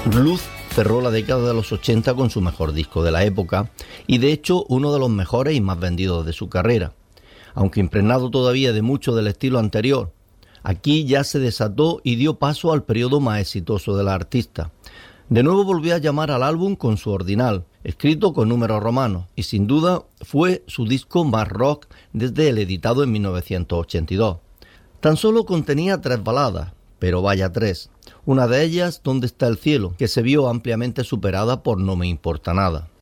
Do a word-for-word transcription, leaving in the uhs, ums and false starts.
Blues cerró la década de los ochenta con su mejor disco de la época y de hecho uno de los mejores y más vendidos de su carrera. Aunque impregnado todavía de mucho del estilo anterior, aquí ya se desató y dio paso al periodo más exitoso de la artista. De nuevo volvió a llamar al álbum con su ordinal, escrito con números romanos, y sin duda fue su disco más rock desde el editado en mil novecientos ochenta y dos. Tan solo contenía tres baladas, pero vaya tres. Una de ellas, ¿Dónde está el cielo?, que se vio ampliamente superada por No me importa nada.